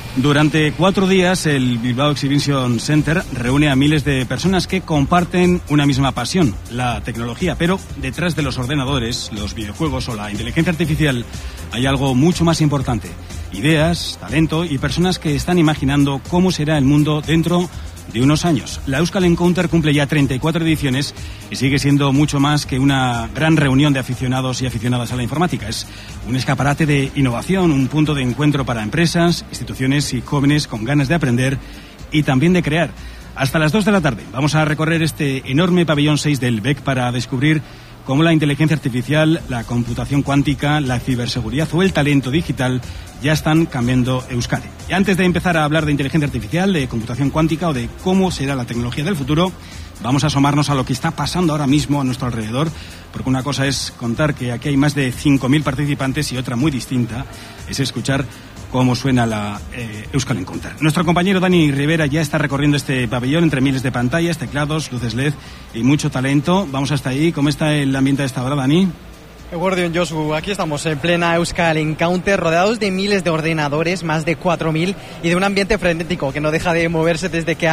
Durante 4 días, el Bilbao Exhibition Center reúne a miles de personas que comparten una misma pasión, la tecnología. Pero detrás de los ordenadores, los videojuegos o la inteligencia artificial hay algo mucho más importante. Ideas, talento y personas que están imaginando cómo será el mundo dentro de unos años. La Euskal Encounter cumple ya 34 ediciones y sigue siendo mucho más que una gran reunión de aficionados y aficionadas a la informática. Es un escaparate de innovación, un punto de encuentro para empresas, instituciones y jóvenes con ganas de aprender y también de crear. Hasta las 2 de la tarde vamos a recorrer este enorme pabellón 6 del BEC para descubrir cómo la inteligencia artificial, la computación cuántica, la ciberseguridad o el talento digital ya están cambiando Euskadi. Y antes de empezar a hablar de inteligencia artificial, de computación cuántica o de cómo será la tecnología del futuro, vamos a asomarnos a lo que está pasando ahora mismo a nuestro alrededor, porque una cosa es contar que aquí hay más de 5.000 participantes y otra muy distinta es escuchar cómo suena la Euskal Encounter. Nuestro compañero Dani Rivera ya está recorriendo este pabellón entre miles de pantallas, teclados, luces LED y mucho talento. Vamos hasta ahí. ¿Cómo está el ambiente a esta hora, Dani? Eguerdion, Josu, aquí estamos en plena Euskal Encounter, rodeados de miles de ordenadores, más de 4.000, y de un ambiente frenético que no deja de moverse desde que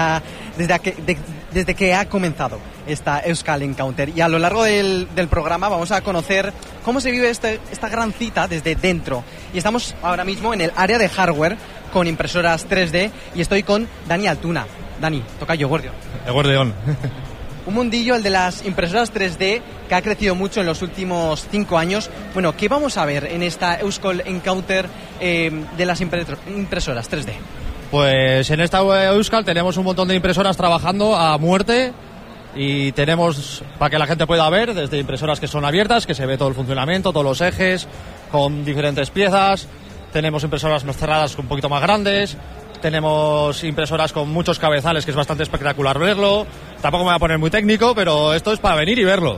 ha comenzado esta Euskal Encounter. Y a lo largo del programa vamos a conocer cómo se vive esta gran cita desde dentro. Y estamos ahora mismo en el área de hardware con impresoras 3D y estoy con Dani Altuna. Dani, tocayo, Eguerdion. Un mundillo, el de las impresoras 3D, que ha crecido mucho en los últimos 5 años. Bueno, ¿qué vamos a ver en esta Euskal Encounter de las impresoras 3D? Pues en esta Euskal tenemos un montón de impresoras trabajando a muerte y tenemos, para que la gente pueda ver, desde impresoras que son abiertas, que se ve todo el funcionamiento, todos los ejes, con diferentes piezas. Tenemos impresoras más cerradas, un poquito más grandes. Tenemos impresoras con muchos cabezales, que es bastante espectacular verlo. Tampoco me voy a poner muy técnico, pero esto es para venir y verlo.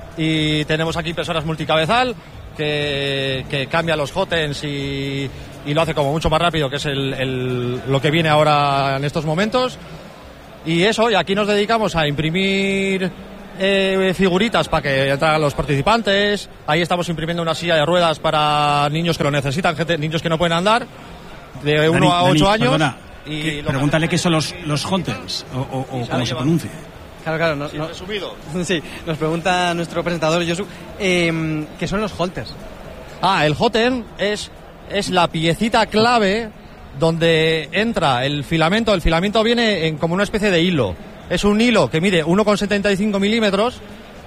Y tenemos aquí impresoras multicabezal, que cambia los hotends y lo hace como mucho más rápido, que es lo que viene ahora en estos momentos. Y eso, y aquí nos dedicamos a imprimir figuritas para que entren los participantes. Ahí estamos imprimiendo una silla de ruedas para niños que lo necesitan, niños que no pueden andar, de 1 a 8 años. Perdona, pregúntale qué son los hotels o cómo se pronuncia. Claro, resumido. Sí, nos pregunta nuestro presentador Josu, ¿qué son los holters? El hoten es la piecita clave donde entra el filamento. El filamento viene en como una especie de hilo. Es un hilo que mide 1,75 milímetros,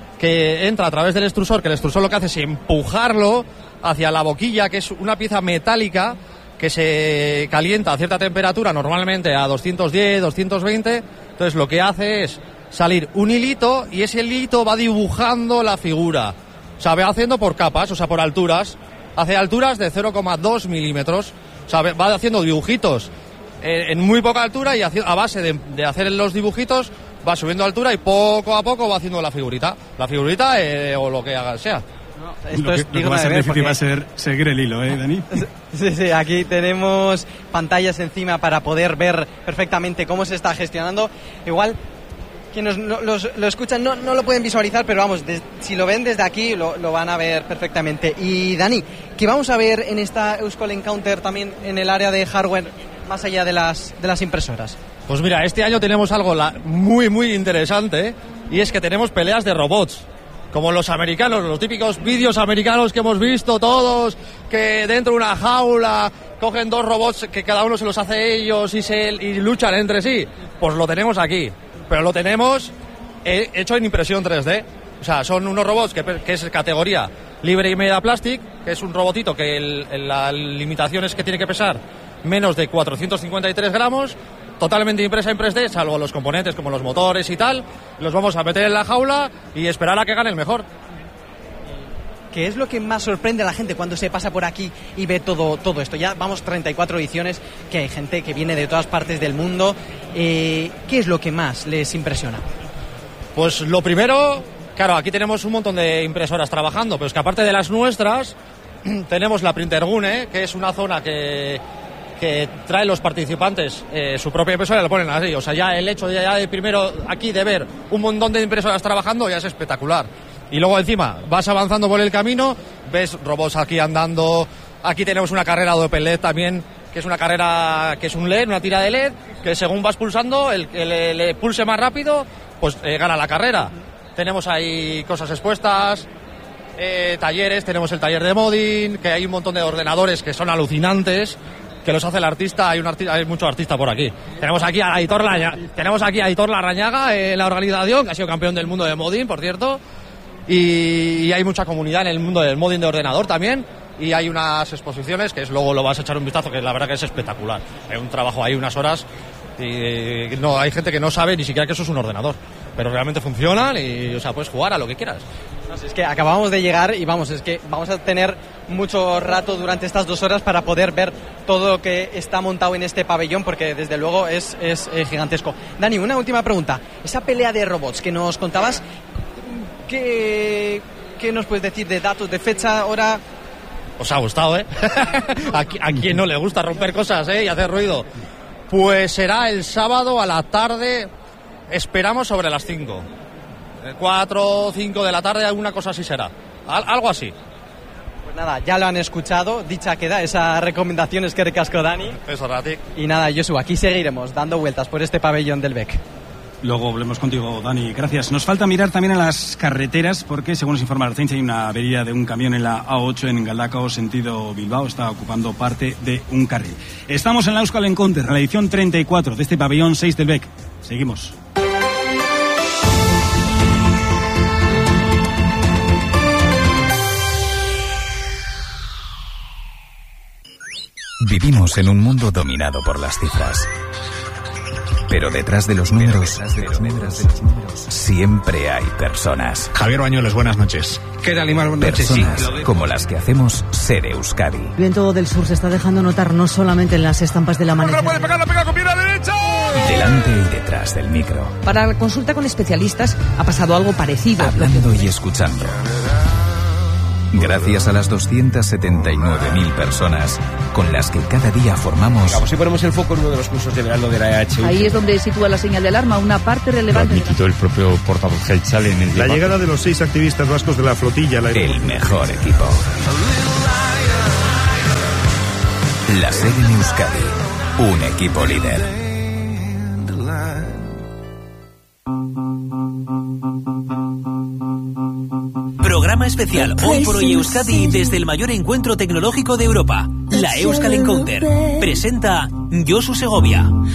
que entra a través del extrusor, que el extrusor lo que hace es empujarlo hacia la boquilla, que es una pieza metálica que se calienta a cierta temperatura, normalmente a 210, 220. Entonces lo que hace es salir un hilito y ese hilito va dibujando la figura. O sea, va haciendo por capas, o sea, por alturas. Hace alturas de 0,2 milímetros. O sea, va haciendo dibujitos en muy poca altura y a base de hacer los dibujitos va subiendo altura y poco a poco va haciendo la figurita. La figurita o lo que haga sea. Lo que va a ser difícil va a ser seguir el hilo, Dani. Sí, aquí tenemos pantallas encima para poder ver perfectamente cómo se está gestionando. Igual quienes lo escuchan no lo pueden visualizar, pero vamos, si lo ven desde aquí lo van a ver perfectamente. Y Dani, ¿qué vamos a ver en esta Euskal Encounter también en el área de hardware, más allá de las impresoras? Pues mira, este año tenemos algo muy, muy interesante, y es que tenemos peleas de robots. Como los americanos, los típicos vídeos americanos que hemos visto todos, que dentro de una jaula cogen 2 robots que cada uno se los hace ellos y luchan entre sí. Pues lo tenemos aquí, pero lo tenemos hecho en impresión 3D. O sea, son unos robots que es categoría libre y media plastic, que es un robotito que la limitación es que tiene que pesar menos de 453 gramos, totalmente impresa en 3D, salvo los componentes como los motores y tal. Los vamos a meter en la jaula y esperar a que gane el mejor. ¿Qué es lo que más sorprende a la gente cuando se pasa por aquí y ve todo esto? Ya vamos 34 ediciones, que hay gente que viene de todas partes del mundo. ¿Qué es lo que más les impresiona? Pues lo primero, claro, aquí tenemos un montón de impresoras trabajando, pero es que aparte de las nuestras, tenemos la Printergune, que es una zona que trae los participantes su propia impresora y lo ponen así. O sea, ya el hecho de primero aquí de ver un montón de impresoras trabajando ya es espectacular. Y luego encima vas avanzando por el camino, ves robots aquí andando. Aquí tenemos una carrera de Opel también que es una carrera, que es un LED, una tira de LED, que según vas pulsando, el que le pulse más rápido, pues gana la carrera. Tenemos ahí cosas expuestas, talleres, tenemos el taller de modding, que hay un montón de ordenadores que son alucinantes, que los hace el artista. Hay mucho artista por aquí. Tenemos aquí a Aitor Larrañaga en la organización, que ha sido campeón del mundo de modding, por cierto, y hay mucha comunidad en el mundo del modding de ordenador también, y hay unas exposiciones que luego lo vas a echar un vistazo, que la verdad que es espectacular. Hay un trabajo ahí, unas horas, y no hay gente que no sabe ni siquiera que eso es un ordenador, pero realmente funcionan y, o sea, puedes jugar a lo que quieras. Es que acabamos de llegar y vamos a tener mucho rato durante estas 2 horas para poder ver todo lo que está montado en este pabellón, porque desde luego es gigantesco. Dani, una última pregunta. Esa pelea de robots que nos contabas, ¿qué nos puedes decir de datos, de fecha, hora? Os ha gustado, ¿eh? ¿A quién no le gusta romper cosas, y hacer ruido? Pues será el sábado a la tarde, esperamos sobre las 5. 4 o 5 de la tarde, alguna cosa así será. Algo así. Pues nada, ya lo han escuchado, dicha queda, esa recomendación es que recasco Dani. Eso, Rati. Y nada, Josu, aquí seguiremos dando vueltas por este pabellón del BEC. Luego volvemos contigo, Dani. Gracias. Nos falta mirar también a las carreteras, porque según nos informa la Ertzaintza, hay una avería de un camión en la A8 en Galdakao, sentido Bilbao. Está ocupando parte de un carril. Estamos en la Euskal Encounter, la edición 34 de este pabellón 6 del BEC. Seguimos. Vivimos en un mundo dominado por las cifras. Pero detrás de los números, siempre hay personas. Javier Bañuelos, buenas noches. ¿Qué tal, Imar? Buenas noches. Personas como las que hacemos Ser Euskadi. El viento del sur se está dejando notar no solamente en las estampas del amanecer. ¡La pega con pierna derecha! Delante y detrás del micro. Para la consulta con especialistas ha pasado algo parecido. Hablando y escuchando. Gracias a las 279.000 personas con las que cada día formamos... Si ponemos el foco en uno de los cursos de verano de la EHU... Ahí es donde sitúa la señal de alarma, una parte relevante... Lo admitió el propio portavoz Geltzale en el debate. La llegada de los 6 activistas vascos de la flotilla... El mejor equipo. La SER en Euskadi. Un equipo líder. Programa especial Hoy por Hoy Euskadi desde el mayor encuentro tecnológico de Europa, la Euskal Encounter. Presenta Josu Segovia.